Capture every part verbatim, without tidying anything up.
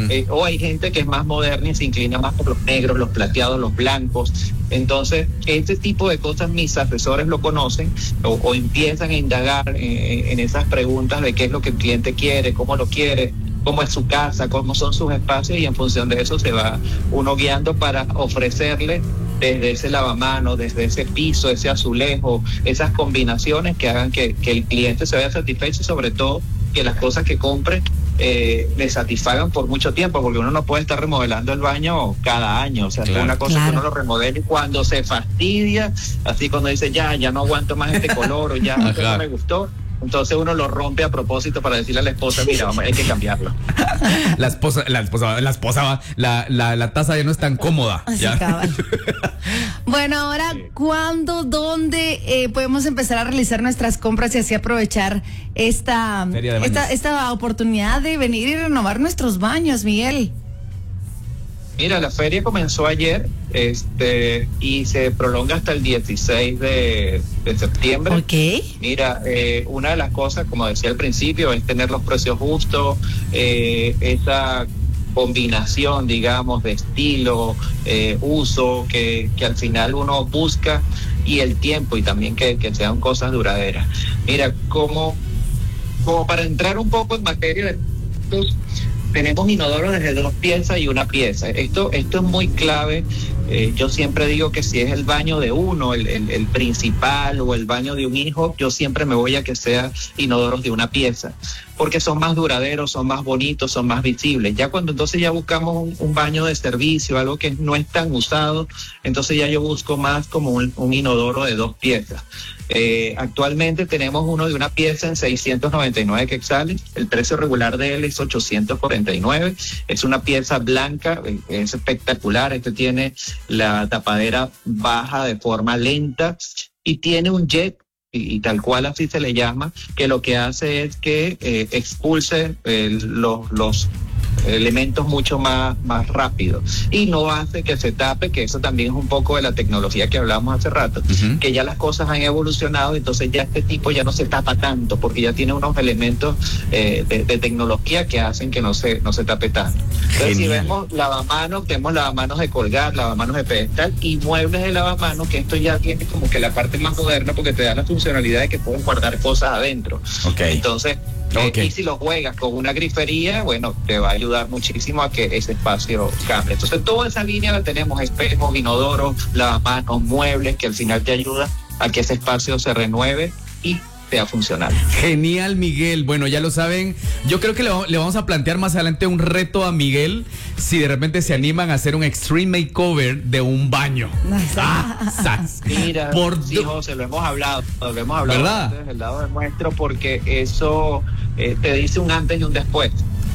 eh, o hay gente que es más moderna y se inclina más por los negros, los plateados, los blancos. Entonces, este tipo de cosas mis asesores lo conocen o, o empiezan a indagar en, en esas preguntas de qué es lo que el cliente quiere, cómo lo quiere, cómo es su casa, cómo son sus espacios, y en función de eso se va uno guiando para ofrecerle desde ese lavamanos, desde ese piso, ese azulejo, esas combinaciones que hagan que, que el cliente se vea satisfecho y sobre todo que las cosas que compre eh, le satisfagan por mucho tiempo, porque uno no puede estar remodelando el baño cada año, o sea, claro, es una cosa claro. que uno lo remodele cuando se fastidia, así cuando dice ya, ya no aguanto más este color o ya esto no me gustó. Entonces uno lo rompe a propósito para decirle a la esposa, mira, vamos, hay que cambiarlo. La esposa, la esposa, la esposa, la, la, la taza ya no es tan cómoda. ¿Ya? Bueno, ahora, sí. ¿cuándo, dónde eh, podemos empezar a realizar nuestras compras y así aprovechar esta, esta, esta oportunidad de venir y renovar nuestros baños, Miguel? Mira, la feria comenzó ayer este y se prolonga hasta el dieciséis de septiembre. Ok. Mira, eh, una de las cosas, como decía al principio, es tener los precios justos, eh, esa combinación, digamos, de estilo, eh, uso, que, que al final uno busca, y el tiempo, y también que, que sean cosas duraderas. Mira, como, como para entrar un poco en materia de estos, tenemos inodoros desde dos piezas y una pieza. Esto, esto es muy clave. Eh, yo siempre digo que si es el baño de uno, el, el, el principal, o el baño de un hijo, yo siempre me voy a que sea inodoros de una pieza, porque son más duraderos, son más bonitos, son más visibles. Ya cuando entonces ya buscamos un, un baño de servicio, algo que no es tan usado, entonces ya yo busco más como un, un inodoro de dos piezas. Eh, actualmente tenemos uno de una pieza en seiscientos noventa y nueve quetzales, el precio regular de él es ochocientos cuarenta y nueve, es una pieza blanca, es espectacular. Este tiene la tapadera baja de forma lenta y tiene un jet, y, y tal cual así se le llama, que lo que hace es que eh, expulse eh, los, los elementos mucho más, más rápido, y no hace que se tape, que eso también es un poco de la tecnología que hablamos hace rato, uh-huh. que ya las cosas han evolucionado, entonces ya este tipo ya no se tapa tanto, porque ya tiene unos elementos eh, de, de tecnología que hacen que no se, no se tape tanto. Entonces, si vemos lavamanos, tenemos lavamanos de colgar, lavamanos de pedestal y muebles de lavamanos, que esto ya tiene como que la parte más moderna, porque te da la funcionalidad de que pueden guardar cosas adentro. Okay. Entonces, Okay. Eh, y si lo juegas con una grifería, bueno, te va a ayudar muchísimo a que ese espacio cambie. Entonces, toda esa línea la tenemos: espejos, inodoros, lavamanos, muebles, que al final te ayuda a que ese espacio se renueve y sea funcional. Genial, Miguel. Bueno, ya lo saben, yo creo que le, le vamos a plantear más adelante un reto a Miguel, si de repente se animan a hacer un extreme makeover de un baño. ah, Mira, por sí, José, lo hemos hablado, lo hemos hablado desde el lado de nuestro, porque eso eh, te dice un antes y un después.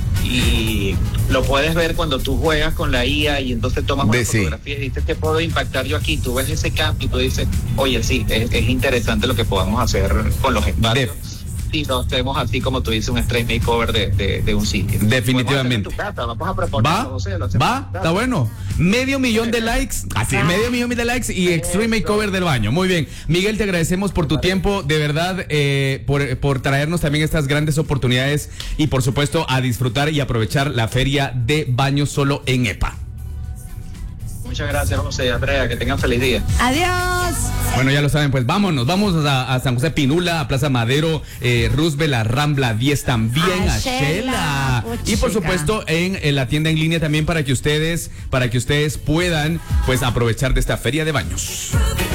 Y lo puedes ver cuando tú juegas con la I A y entonces tomas una sí. fotografía y dices, ¿qué puedo impactar yo aquí? Tú ves ese cambio y tú dices, oye, sí, es, es interesante lo que podamos hacer con los espacios. Si no hacemos así, como tú dices, un extreme makeover de, de, de un sitio. Definitivamente. Vamos a, vamos a proponer, ¿Va? José, ¿Va? Está bueno. Medio millón de likes. Así, ah. medio millón de likes y extreme makeover del baño. Muy bien. Miguel, te agradecemos por tu vale. tiempo, de verdad, eh, por, por traernos también estas grandes oportunidades y, por supuesto, a disfrutar y aprovechar la feria de baños solo en E P A. Muchas gracias, José y Andrea, que tengan feliz día. Adiós. Bueno, ya lo saben, pues vámonos, vamos a, a San José Pinula, a Plaza Madero, eh, Roosevelt, a Rambla diez también, a Shela. Y por supuesto en, en la tienda en línea también, para que ustedes, para que ustedes puedan pues aprovechar de esta feria de baños.